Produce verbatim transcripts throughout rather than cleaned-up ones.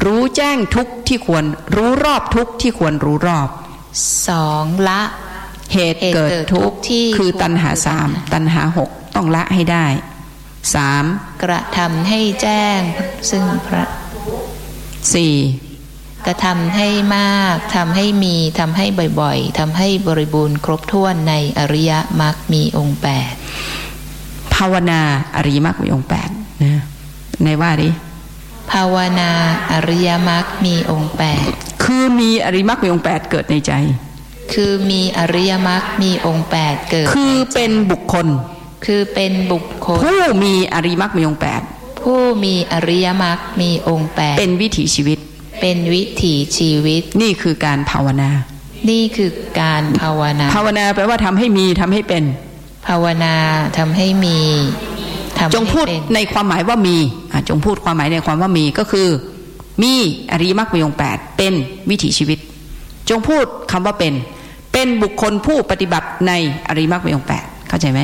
รู้แจ้งทุกข์ที่ควรรู้รอบทุกข์ที่ควรรู้รอบสองละเหตุเกิดทุกข์ที่คือตัณหาสามตัณหาหกต้องละให้ได้สามกระทำให้แจ้งซึ่งพระสี่กระทำให้มากทำให้มีทำให้บ่อยๆทำให้บริบูรณ์ครบถ้วนในอริยมรรคมีองค์แปดภาวนาอริยมรรคมีองค์แปดนะในว่าดิภาวนาอริยมรรคมีองค์แปดคือมีอริยมรรคมีองค์แปดเกิดในใจคือมีอริยมรรคมีองค์แปดเกิดคือเป็นบุคคลคือเป็นบุคคลผู้มีอริยมรรคมีองค์แปดผู้มีอริยมรรคมีองค์แปดเป็นวิถีชีวิตเป็นวิถีชีวิตนี่คือการภาวนานี่คือการภาวนาภาวนาแปลว่าทำให้มีทำให้เป็นภาวนาทำให้มีจงพูดในความหมายว่ามีจงพูดความหมายในความว่ามีก็คือมีอริยมรรคมีองค์แปดเป็นวิถีชีวิตจงพูดคำว่าเป็นเป็นบุคคลผู้ปฏิบัติในอริยมรรคมีองค์แปดเข้าใจไหม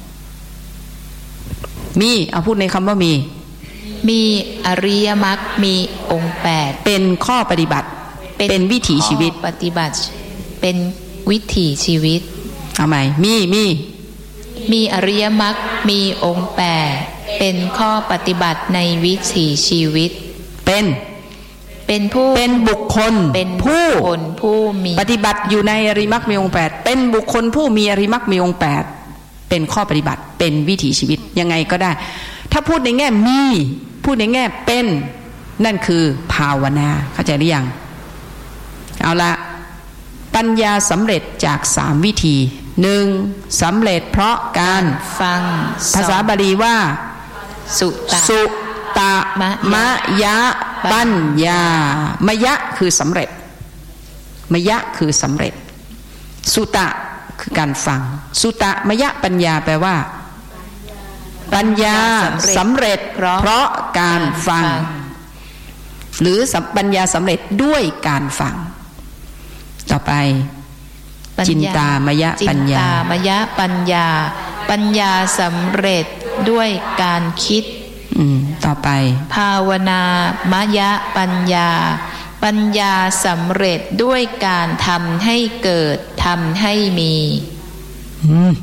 มีเอาพูดในคำว่ามีมีอริยมรรคมีองค์แปดเป็นข้อปฏิบัติเป็นวิถีชีวิตปฏิบัติเป็นวิถีชีวิตเอาใหม่มีมีมีอริยมรรคมีองค์แปดเป็นข้อปฏิบัติในวิถีชีวิตเป็นเป็นผู้เป็นบุคคลเป็นผู้คนผู้มีปฏิบัติอยู่ในอริยมรรคมีองค์แปดเป็นบุคคลผู้มีอริยมรรคมีองค์แปดเป็นข้อปฏิบัติเป็นวิถีชีวิตยังไงก็ได้ถ้าพูดในแง่มีพูดในแง่เป็นนั่นคือภาวนาเข้าใจหรือยังเอาละปัญญาสำเร็จจากสามวิธีหนึ่งสำเร็จเพราะการฟังภาษาบาลีว่าสุตะสุตะมะยะปัญญามะยะคือสำเร็จมะยะคือสำเร็จสุตะคือการฟังสุตะมะยะปัญญาแปลว่าปัญญาสำเร็จเพราะการฟังหรือปัญญาสำเร็จด้วยการฟังต่อไปจินตามยะปัญญาจินตามยะปัญญาปัญญาสำเร็จด้วยการคิดอืมต่อไปภาวนามยะปัญญาปัญญาสำเร็จด้วยการทำให้เกิดทำให้มีอืม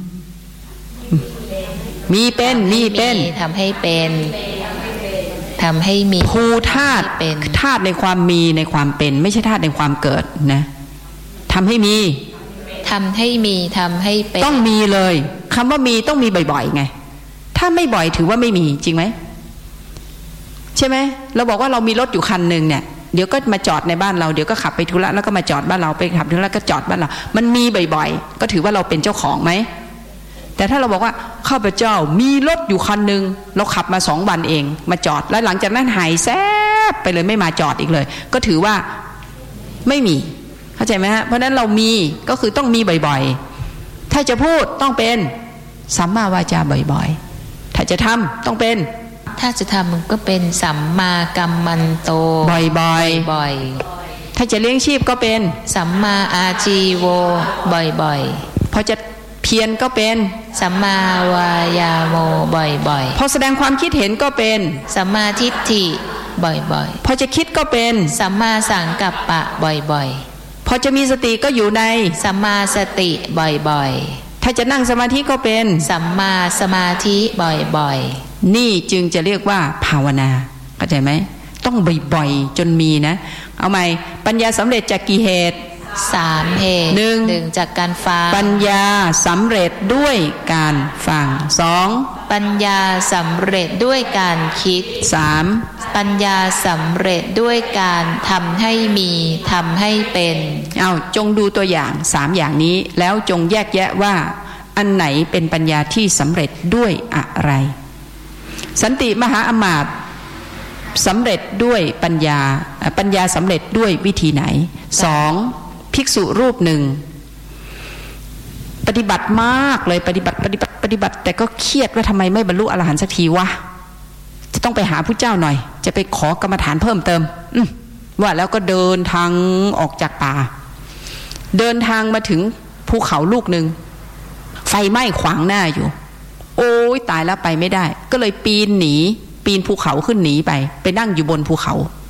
มีเป็นมีเป็นทำให้เป็นทำให้มีภูธาตุเป็นธาตุในความมีในความเป็นไม่ใช่ธาตุในความเกิดนะทำให้มีทำให้มีทำให้เป็นต้องมีเลยคำว่ามีต้องมีบ่อยๆไงถ้าไม่บ่อยถือว่าไม่มีจริงไหมใช่ไหมเราบอกว่าเรามีรถอยู่คันหนึ่งเนี่ยเดี๋ยวก็มาจอดในบ้านเราเดี๋ยวก็ขับไปธุระแล้วก็มาจอดบ้านเราไปขับธุระก็จอดบ้านเรามันมีบ่อยๆก็ถือว่าเราเป็นเจ้าของไหมแต่ถ้าเราบอกว่าข้าพเจ้ามีรถอยู่คันหนึ่งเราขับมาสองวันเองมาจอดแล้วหลังจากนั้นหายแซ่บไปเลยไม่มาจอดอีกเลยก็ถือว่าไม่มีเข้าใจไหมฮะเพราะนั้นเรามีก็คือต้องมีบ่อยๆถ้าจะพูดต้องเป็นสัมมาวาจาบ่อยๆถ้าจะทำต้องเป็นถ้าจะทำมันก็เป็นสัมมากัมมันโตบ่อยๆบ่อยๆถ้าจะเลี้ยงชีพก็เป็นสัมมาอาจีโวบ่อยๆพอจะเพียรก็เป็นสัมมาวายาโมบ่อยๆพอแสดงความคิดเห็นก็เป็นสัมมาทิฏฐิบ่อยๆพอจะคิดก็เป็นสัมมาสังกัปปะบ่อยๆพอจะมีสติก็อยู่ในสัมมาสติบ่อยๆถ้าจะนั่งสมาธิก็เป็นสัมมาสมาธิบ่อยๆนี่จึงจะเรียกว่าภาวนาเข้าใจไหมต้องบ่อยๆจนมีนะเอาใหม่ปัญญาสำเร็จจากกี่เหตุสามเหตุหนึ่งหนึ่งจากการฟังปัญญาสำเร็จด้วยการฟังสองปัญญาสำเร็จด้วยการคิดสามปัญญาสำเร็จด้วยการทำให้มีทำให้เป็นเอาจงดูตัวอย่างสามอย่างนี้แล้วจงแยกแยะว่าอันไหนเป็นปัญญาที่สำเร็จด้วยอะไรสันติมหาอมาตย์สำเร็จด้วยปัญญาปัญญาสำเร็จด้วยวิธีไหนสองภิกษุรูปหนึ่งปฏิบัติมากเลยปฏิบัติปฏิบัติปฏิบัติแต่ก็เครียดว่าทำไมไม่บรรลุอรหันต์สักทีวะจะต้องไปหาพระเจ้าหน่อยจะไปขอกรรมฐานเพิ่มเติมว่าแล้วก็เดินทางออกจากป่าเดินทางมาถึงภูเขาลูกหนึ่งไฟไหม้ขวางหน้าอยู่โอ้ยตายแล้วไปไม่ได้ก็เลยปีนหนีปีนภูเขาขึ้นหนีไปไปนั่งอยู่บนภูเขา